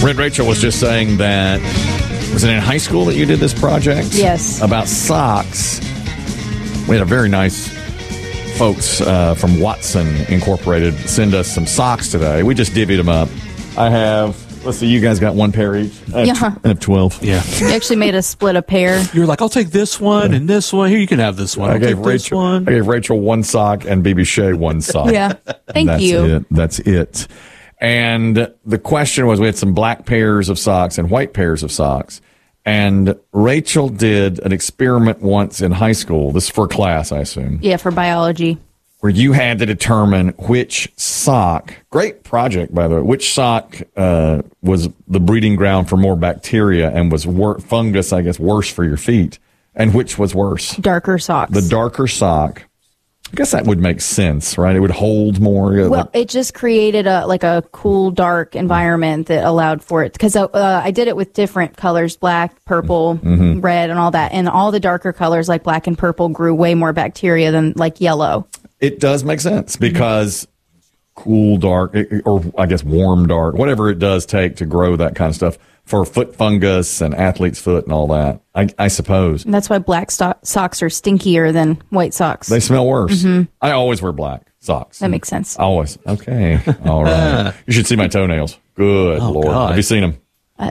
Red Rachel was just saying that, was it in high school that you did this project? Yes. About socks. We had a very nice folks from Watson Incorporated send us some socks today. We just divvied them up. I have, let's see, you guys got one pair each? I have 12. Yeah. You actually made us split a pair. You were like, I'll take this one and this one. Here, you can have this one. I gave Rachel one sock and BB Shea one sock. Yeah. Thank you. That's it. And the question was, we had some black pairs of socks and white pairs of socks. And Rachel did an experiment once in high school. This is for class, I assume. Yeah, for biology. Where you had to determine which sock, great project, by the way, which sock was the breeding ground for more bacteria and was fungus, I guess, worse for your feet, and which was worse. Darker socks. The darker sock. I guess that would make sense, right? It would hold more. Well, it just created a cool, dark environment that allowed for it. Because I did it with different colors, black, purple, red, and all that. And all the darker colors, like black and purple, grew way more bacteria than like yellow. It does make sense because cool, dark, or I guess warm, dark, whatever it does take to grow that kind of stuff for foot fungus and athlete's foot and all that, I suppose. And that's why black socks are stinkier than white socks. They smell worse. I always wear black socks. That makes sense. Always. Okay. All right. You should see my toenails. Good Lord. God. Have you seen them?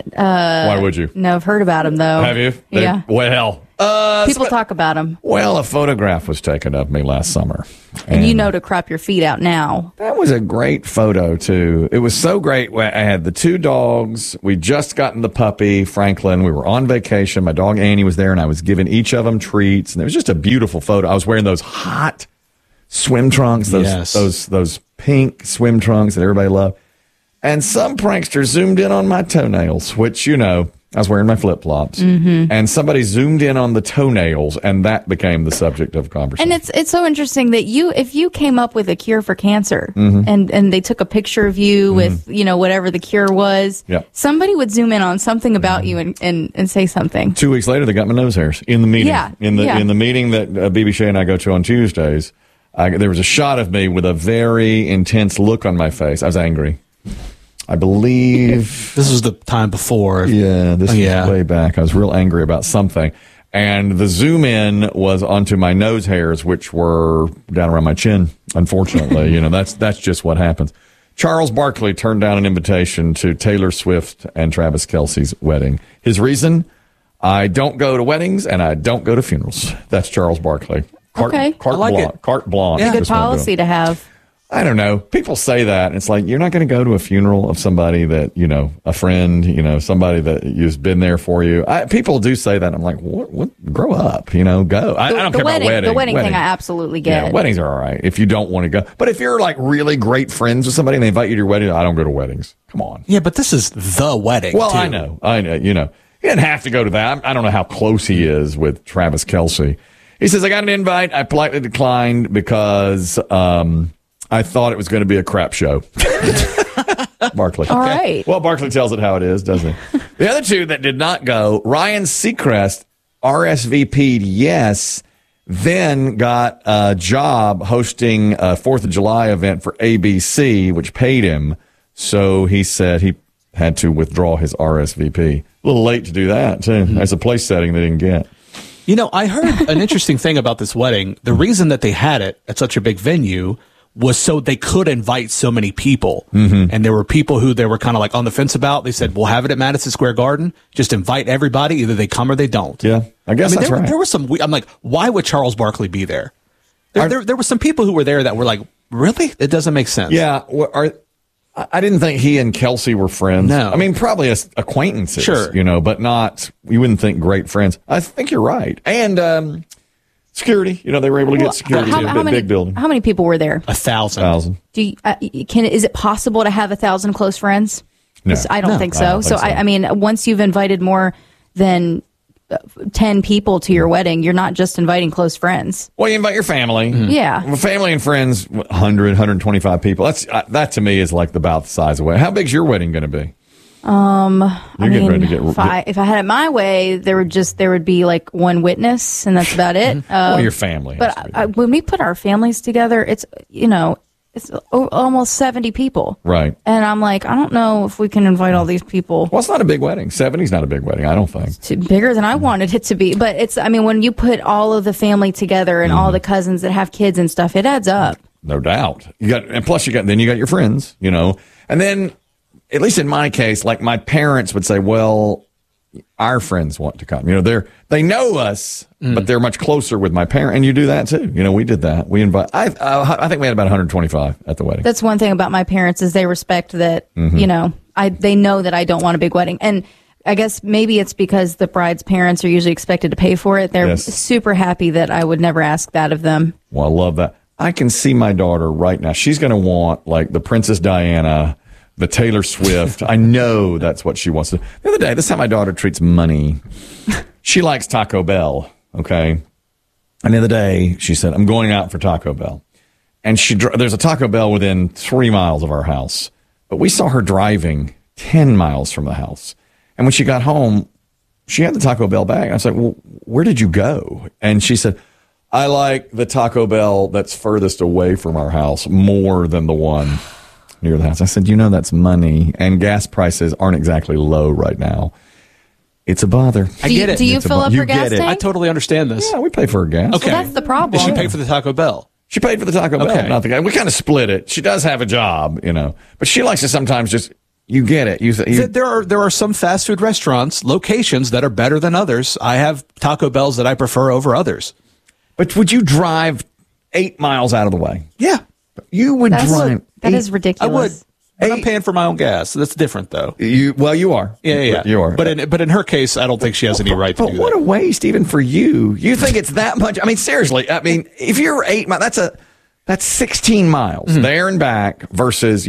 Why would you? No, I've heard about them, though. Have you? Yeah. Well. People talk about them. Well, a photograph was taken of me last summer. And you know to crop your feet out now. That was a great photo, too. It was so great. I had the two dogs. We just gotten the puppy, Franklin. We were on vacation. My dog, Annie, was there, and I was giving each of them treats. And it was just a beautiful photo. I was wearing those hot swim trunks, those pink swim trunks that everybody loved. And some prankster zoomed in on my toenails, which, I was wearing my flip-flops, and somebody zoomed in on the toenails, and that became the subject of conversation. And it's so interesting that if you came up with a cure for cancer, and they took a picture of you with, whatever the cure was, somebody would zoom in on something about you and say something. 2 weeks later, they got my nose hairs in the meeting. Yeah. In the meeting that BB Shea and I go to on Tuesdays, there was a shot of me with a very intense look on my face. I was angry. I believe this was the time before. Yeah, this was way back. I was real angry about something. And the zoom in was onto my nose hairs, which were down around my chin, unfortunately. That's just what happens. Charles Barkley turned down an invitation to Taylor Swift and Travis Kelce's wedding. His reason? I don't go to weddings and I don't go to funerals. That's Charles Barkley. Carte blanche. Yeah. Good policy to have. I don't know. People say that. And it's like, you're not going to go to a funeral of somebody that, a friend, somebody that has been there for you. People do say that. I'm like, what? Grow up, go. I don't care about weddings. The wedding thing I absolutely get. Yeah, weddings are all right if you don't want to go. But if you're like really great friends with somebody and they invite you to your wedding, I don't go to weddings. Come on. Yeah, but this is the wedding. Well, too. I know. He didn't have to go to that. I don't know how close he is with Travis Kelce. He says, I got an invite. I politely declined because, I thought it was going to be a crap show. Barkley. All right. Well, Barkley tells it how it is, doesn't he? The other two that did not go, Ryan Seacrest RSVP'd yes, then got a job hosting a 4th of July event for ABC, which paid him. So he said he had to withdraw his RSVP. A little late to do that, too. That's a place setting they didn't get. I heard an interesting thing about this wedding. The reason that they had it at such a big venue was so they could invite so many people. And there were people who they were kind of like on the fence about. They said, we'll have it at Madison Square Garden. Just invite everybody. Either they come or they don't. Yeah, I guess that's right. There was some, I'm like, why would Charles Barkley be there? There were some people who were there that were like, really? It doesn't make sense. Yeah. I didn't think he and Kelce were friends. No. I mean, probably acquaintances, sure. But not, you wouldn't think great friends. I think you're right. And, security, they were able to get security in a big building. How many people were there? 1,000. Do you, is it possible to have 1,000 close friends? No. I don't think so. I mean, once you've invited more than 10 people to your wedding, you're not just inviting close friends. Well, you invite your family. Yeah. Well, family and friends, 100, 125 people. That to me is like about the size of a wedding. How big's your wedding going to be? If I had it my way, there would be like one witness, and that's about it. Well, your family. But when we put our families together, it's it's almost 70 people. Right. And I'm like, I don't know if we can invite all these people. Well, it's not a big wedding. 70's not a big wedding, I don't think. It's bigger than I wanted it to be. But it's, I mean, when you put all of the family together and all the cousins that have kids and stuff, it adds up. No doubt. And plus you got your friends, and then at least in my case, like my parents would say, well, our friends want to come. They know us, but they're much closer with my parents. And you do that too. We did that. We invite. I think we had about 125 at the wedding. That's one thing about my parents is they respect that. They know that I don't want a big wedding, and I guess maybe it's because the bride's parents are usually expected to pay for it. They're super happy that I would never ask that of them. Well, I love that. I can see my daughter right now. She's going to want like the Princess Diana, the Taylor Swift. I know that's what she wants to. The other day, this is how my daughter treats money. She likes Taco Bell, okay? And the other day, she said, I'm going out for Taco Bell. And there's a Taco Bell within 3 miles of our house. But we saw her driving 10 miles from the house. And when she got home, she had the Taco Bell bag. I was like, well, where did you go? And she said, I like the Taco Bell that's furthest away from our house more than the one near the house. I said, that's money, and gas prices aren't exactly low right now. It's a bother. I get it. Do you fill up her gas tank? I totally understand this. Yeah, we pay for her gas. Okay. Well, that's the problem. Did she pay for the Taco Bell? She paid for the Taco Bell, not the gas. We kind of split it. She does have a job, but she likes to sometimes just, you get it. There are some fast food restaurants, locations that are better than others. I have Taco Bells that I prefer over others. But would you drive 8 miles out of the way? Yeah. You would drive. That is ridiculous. I would. But I'm paying for my own gas. That's different, though. You are. Yeah. You are. But in her case, I don't think she has any right to do that. But what a waste, even for you. You think it's that much? I mean, seriously. I mean, if you're 8 miles, that's 16 miles there and back versus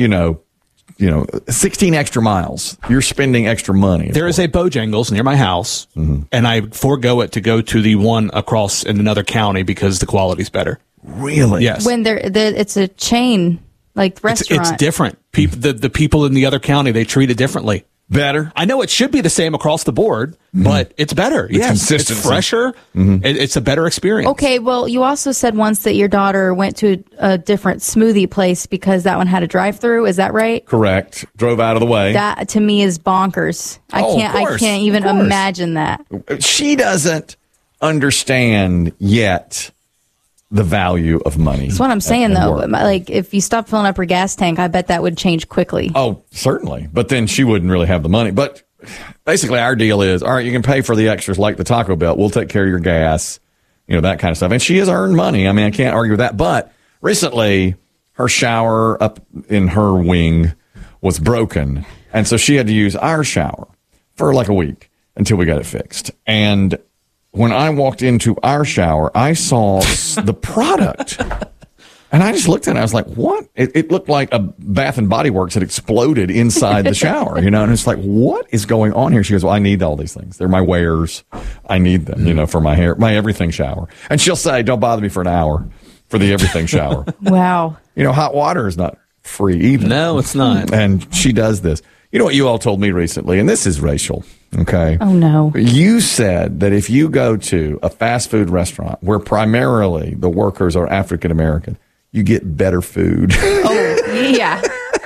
16 extra miles. You're spending extra money. There is a Bojangles near my house, and I forego it to go to the one across in another county because the quality's better. Really? Yes. When it's a chain, like restaurant. It's different. The people in the other county, they treat it differently. Better? I know it should be the same across the board, but it's better. Yes. Consistency. It's fresher. It's a better experience. Okay, well, you also said once that your daughter went to a different smoothie place because that one had a drive-through. Is that right? Correct. Drove out of the way. That to me is bonkers. I can't even imagine that. She doesn't understand yet the value of money. That's what I'm saying, though. Like, if you stop filling up her gas tank, I bet that would change quickly. Oh, certainly. But then she wouldn't really have the money. But basically, our deal is, all right, you can pay for the extras like the Taco Bell. We'll take care of your gas, that kind of stuff. And she has earned money. I mean, I can't argue with that. But recently, her shower up in her wing was broken. And so she had to use our shower for like a week until we got it fixed. And when I walked into our shower, I saw the product. And I just looked at it. I was like, what? It looked like a Bath and Body Works had exploded inside the shower, and it's like, what is going on here? She goes, well, I need all these things. They're my wares. I need them, for my hair, my everything shower. And she'll say, don't bother me for an hour for the everything shower. Wow. Hot water is not free either. No, it's not. And she does this. You know what you all told me recently, and this is racial, okay? Oh, no. You said that if you go to a fast food restaurant where primarily the workers are African American, you get better food. Oh, yeah.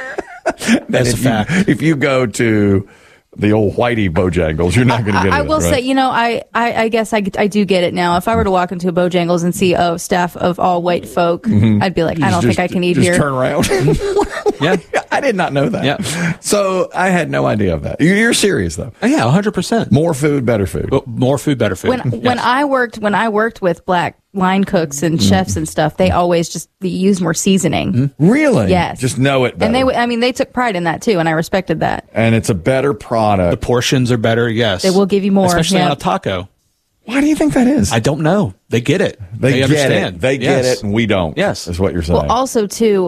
That's a fact. If you go to the old whitey Bojangles, you're not going to get it. I will say, I guess I do get it now. If I were to walk into a Bojangles and see a staff of all white folk, I'd be like, I don't think I can eat here. Turn around. Yeah. I did not know that. Yeah. So I had no idea of that. You're serious though. Yeah, 100%. More food, better food. More food, better food. When I worked with black line cooks and chefs and stuff, they always just use more seasoning. Really? Yes. Just know it better. And they took pride in that too, and I respected that. And it's a better product. The portions are better, yes. They will give you more. Especially on a taco. Why do you think that is? I don't know. They get it. They understand. They get it, and we don't. Yes. Is what you're saying. Well, also too,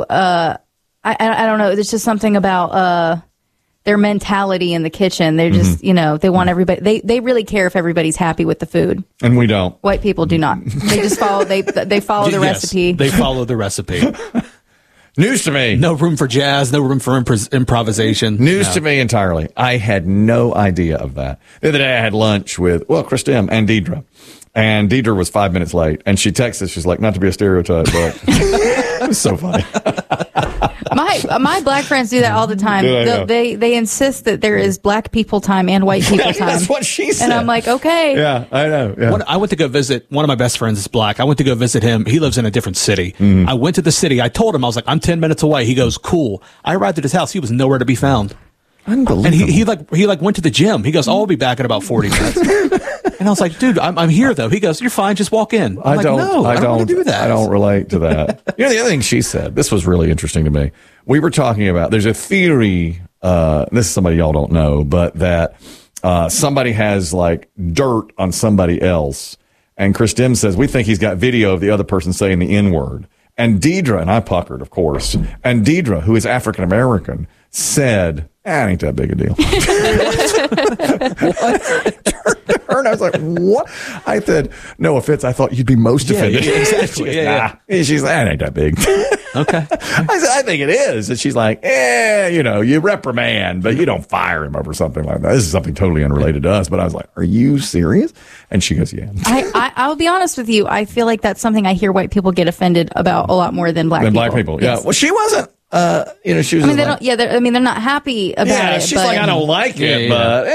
I don't know. There's just something about their mentality in the kitchen. They're just, they want everybody. They really care if everybody's happy with the food. And we don't. White people do not. They just follow. They follow the recipe. They follow the recipe. News to me. No room for jazz. No room for improvisation. News to me entirely. I had no idea of that. The other day I had lunch with Chris Dim and Deidre. And Deidre was 5 minutes late, and she texted. She's like, not to be a stereotype, but it was so funny. My black friends do that all the time. Yeah, They insist that there is black people time and white people time. That's what she said. And I'm like, okay. Yeah, I know. Yeah. I went to go visit one of my best friends is black. I went to go visit him. He lives in a different city. I went to the city. I told him, I was like, I'm 10 minutes away. He goes, cool. I arrived at his house. He was nowhere to be found. Unbelievable. And he went to the gym. He goes, I'll be back in about 40 minutes. And I was like, dude, I'm here though. He goes, you're fine. Just walk in. I don't want to do that. I don't relate to that. The other thing she said, this was really interesting to me. We were talking about, there's a theory, this is somebody y'all don't know, but that somebody has like dirt on somebody else. And Chris Dim says, we think he's got video of the other person saying the N-word. And Deidre, and I puckered, of course, and Deidre, who is African-American, said, it ain't that big a deal. What? And I was like, what? I said, no offense, I thought you'd be most offended. Yeah, exactly. She's like, that ain't that big. Okay. I said, I think it is. And she's like, you reprimand, but you don't fire him over something like that. This is something totally unrelated to us. But I was like, are you serious? And she goes, yeah. I'll be honest with you. I feel like that's something I hear white people get offended about a lot more than black people. Yeah. Well, she wasn't. She was. They're not happy about it. She's like, I don't like it, but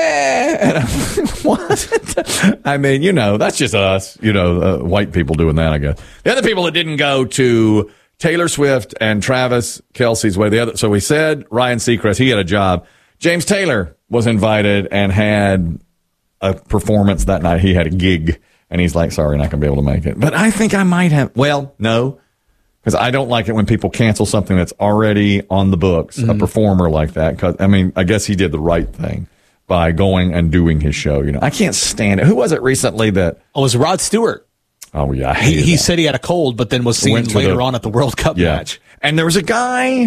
what? I mean, that's just us. White people doing that, I guess. The other people that didn't go to Taylor Swift and Travis Kelce's way. So we said Ryan Seacrest, he had a job. James Taylor was invited and had a performance that night. He had a gig, and he's like, sorry, not going to be able to make it. But I think I might have. Well, no. Because I don't like it when people cancel something that's already on the books, a performer like that. Because I guess he did the right thing by going and doing his show. I can't stand it. Who was it recently that? Oh, it was Rod Stewart. Oh, yeah. He said he had a cold, but then was seen later on at the World Cup match. And there was a guy,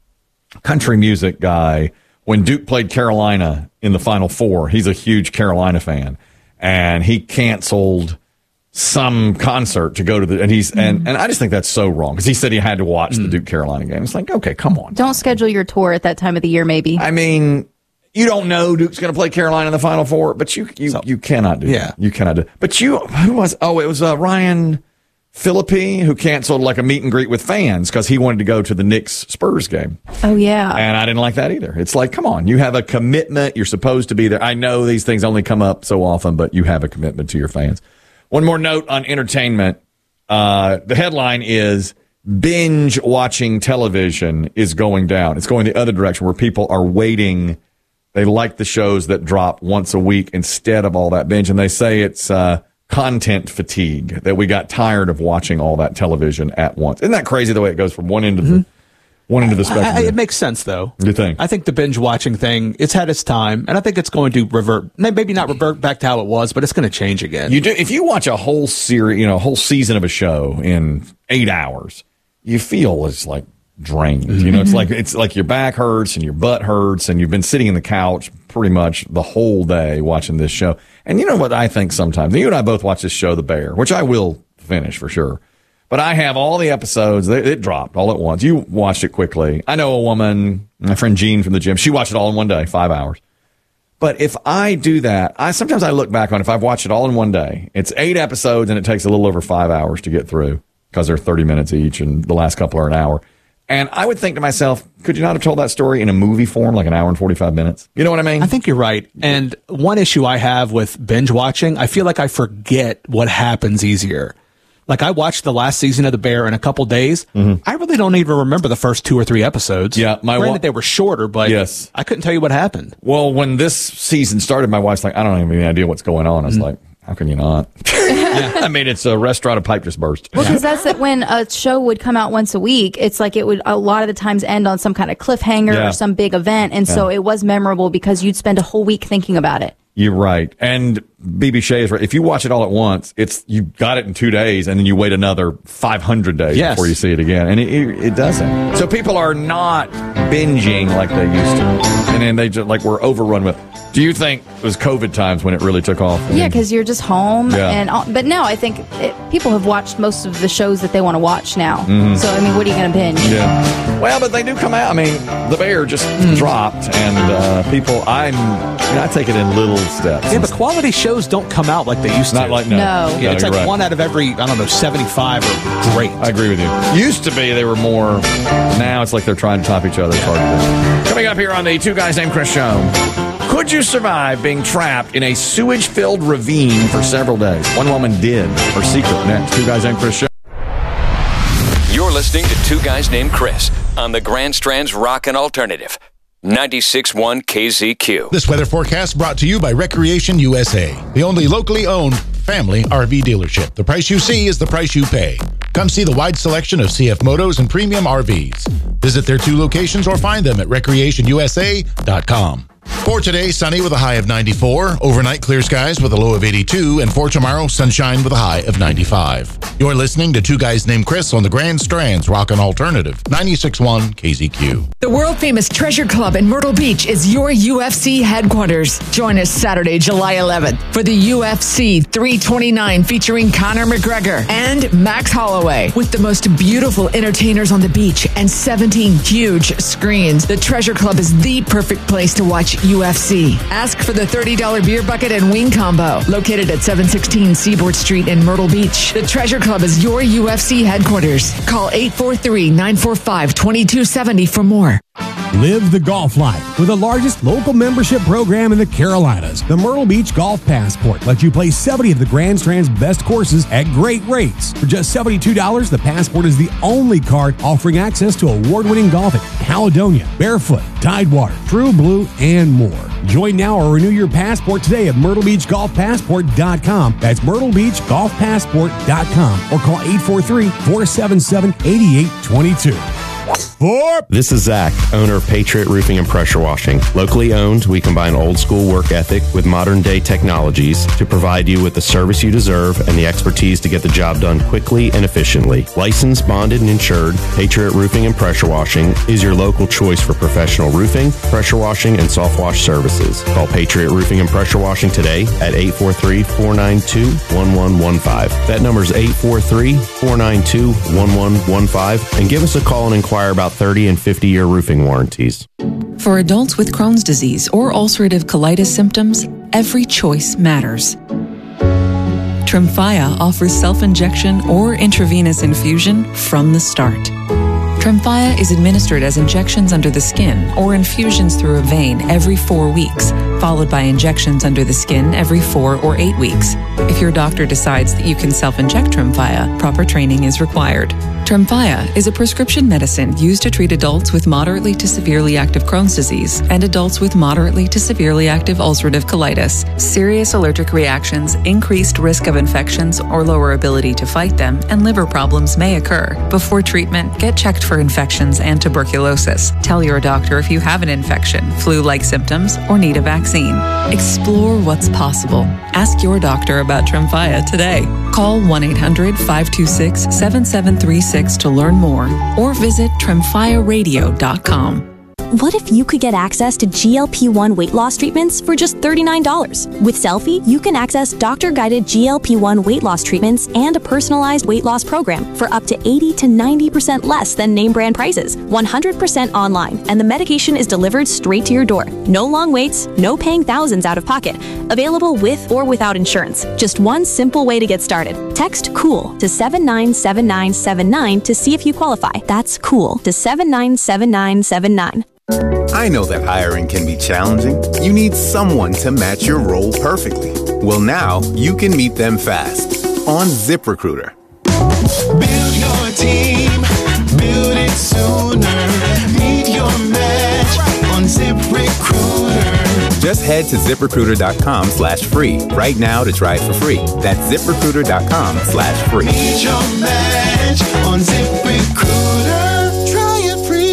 country music guy, when Duke played Carolina in the Final Four. He's a huge Carolina fan. And he canceled some concert to go to and I just think that's so wrong because he said he had to watch the Duke Carolina game. It's like, okay, come on. Don't schedule your tour at that time of the year, maybe. I mean, you don't know Duke's going to play Carolina in the Final Four, but you cannot do that. You cannot do. But who was? Oh, it was Ryan Phillippe who canceled like a meet and greet with fans because he wanted to go to the Knicks Spurs game. Oh yeah, and I didn't like that either. It's like, come on, you have a commitment. You're supposed to be there. I know these things only come up so often, but you have a commitment to your fans. One more note on entertainment. The headline is binge watching television is going down. It's going the other direction where people are waiting. They like the shows that drop once a week instead of all that binge. And they say it's content fatigue, that we got tired of watching all that television at once. Isn't that crazy the way it goes from one end of the spectrum? It makes sense, though. You think? I think the binge watching thing, it's had its time, and I think it's going to maybe not revert back to how it was, but it's going to change again. You do. If you watch a whole series, a whole season of a show in 8 hours, you feel it's like drained. It's like your back hurts and your butt hurts, and you've been sitting in the couch pretty much the whole day watching this show. And you know what I think sometimes? You and I both watch this show, The Bear, which I will finish for sure. But I have all the episodes. It dropped all at once. You watched it quickly. I know a woman, my friend Jean from the gym, she watched it all in one day, 5 hours. But if I do that, sometimes I look back on if I've watched it all in one day. It's 8 episodes, and it takes a little over 5 hours to get through because they're 30 minutes each, and the last couple are an hour. And I would think to myself, could you not have told that story in a movie form, like an hour and 45 minutes? You know what I mean? I think you're right. And one issue I have with binge watching, I feel like I forget what happens easier. Like, I watched the last season of The Bear in a couple days. I really don't even remember the first 2 or 3 episodes. Yeah, granted they were shorter, but yes. I couldn't tell you what happened. Well, when this season started, my wife's like, I don't have any idea what's going on. I was like, how can you not? I mean, it's a restaurant, a pipe just burst. Well, because that's it. When a show would come out once a week, it's like it would a lot of the times end on some kind of cliffhanger or some big event. And so it was memorable because you'd spend a whole week thinking about it. You're right. And BB Shea is right. If you watch it all at once, you got it in 2 days, and then you wait another 500 days before you see it again. And it doesn't. So people are not binging like they used to. And then they just we're overrun with. Do you think it was COVID times when it really took off? Yeah, because you're just home. But now I think people have watched most of the shows that they want to watch now. So, I mean, what are you going to binge? Yeah. Well, but they do come out. I mean, The Bear just dropped, and people, I take it in little steps. Yeah, but quality shows those don't come out like they used to. Not like no. No. It's you're like right. one out of every, 75 are great. I agree with you. Used to be they were more. Now it's like they're trying to top each other. It's hard to do. Coming up here on the Two Guys Named Chris show. Could you survive being trapped in a sewage-filled ravine for several days? One woman did. Her secret next. Two Guys Named Chris show. You're listening to Two Guys Named Chris on the Grand Strand's Rockin' Alternative. 96.1 KZQ. This weather forecast brought to you by Recreation USA, the only locally owned family RV dealership. The price you see is the price you pay. Come see the wide selection of CF Motos and premium RVs. Visit their 2 locations or find them at recreationusa.com. For today, sunny with a high of 94. Overnight, clear skies with a low of 82. And for tomorrow, sunshine with a high of 95. You're listening to Two Guys Named Chris on the Grand Strand's Rockin' Alternative, 96.1 KZQ. The world-famous Treasure Club in Myrtle Beach is your UFC headquarters. Join us Saturday, July 11th for the UFC 329 featuring Conor McGregor and Max Holloway. With the most beautiful entertainers on the beach and 17 huge screens, the Treasure Club is the perfect place to watch UFC. Ask for the $30 beer bucket and wing combo, located at 716 Seaboard Street in Myrtle Beach. The Treasure Club is your UFC headquarters. Call 843-945-2270 for more. Live the golf life with the largest local membership program in the Carolinas. The Myrtle Beach Golf Passport lets you play 70 of the Grand Strand's best courses at great rates. For just $72, the Passport is the only card offering access to award-winning golf at Caledonia, Barefoot, Tidewater, True Blue, and more. Join now or renew your passport today at MyrtleBeachGolfPassport.com. That's MyrtleBeachGolfPassport.com or call 843-477-8822. This is Zach, owner of Patriot Roofing and Pressure Washing. Locally owned, we combine old school work ethic with modern day technologies to provide you with the service you deserve and the expertise to get the job done quickly and efficiently. Licensed, bonded, and insured, Patriot Roofing and Pressure Washing is your local choice for professional roofing, pressure washing, and soft wash services. Call Patriot Roofing and Pressure Washing today at 843-492-1115. That number is 843-492-1115, and give us a call and inquire about 30 and 50-year roofing warranties. For adults with Crohn's disease or ulcerative colitis symptoms, every choice matters. Tremfya offers self-injection or intravenous infusion from the start. Tremfya is administered as injections under the skin or infusions through a vein every 4 weeks, followed by injections under the skin every 4 or 8 weeks. If your doctor decides that you can self-inject Tremfya, proper training is required. Tremfya is a prescription medicine used to treat adults with moderately to severely active Crohn's disease and adults with moderately to severely active ulcerative colitis. Serious allergic reactions, increased risk of infections or lower ability to fight them, and liver problems may occur. Before treatment, get checked for infections and tuberculosis. Tell your doctor if you have an infection, flu-like symptoms, or need a vaccine. Explore what's possible. Ask your doctor about Tremfya today. Call 1-800-526-7736 to learn more or visit TremfyaRadio.com. What if you could get access to GLP-1 weight loss treatments for just $39? With Selfie, you can access doctor-guided GLP-1 weight loss treatments and a personalized weight loss program for up to 80 to 90% less than name brand prices, 100% online, and the medication is delivered straight to your door. No long waits, no paying thousands out of pocket. Available with or without insurance. Just one simple way to get started. Text COOL to 797979 to see if you qualify. That's COOL to 797979. I know that hiring can be challenging. You need someone to match your role perfectly. Well, now you can meet them fast on ZipRecruiter. Build your team, build it sooner. Meet your match on ZipRecruiter. Just head to ZipRecruiter.com/free right now to try it for free. That's ZipRecruiter.com/free. Meet your match on ZipRecruiter. Try it free.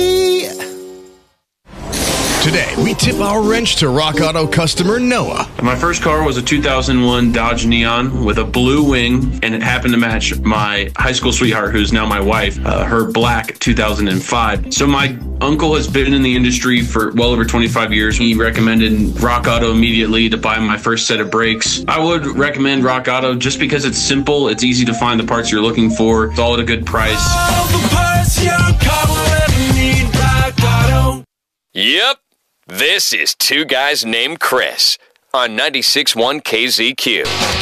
Today, we tip our wrench to Rock Auto customer Noah. My first car was a 2001 Dodge Neon with a blue wing, and it happened to match my high school sweetheart, who's now my wife, her black 2005. So my uncle has been in the industry for well over 25 years. He recommended Rock Auto immediately to buy my first set of brakes. I would recommend Rock Auto just because it's simple, it's easy to find the parts you're looking for, it's all at a good price. All the parts your car will ever need, Rock Auto. Yep. This is Two Guys Named Chris on 96.1 KZQ.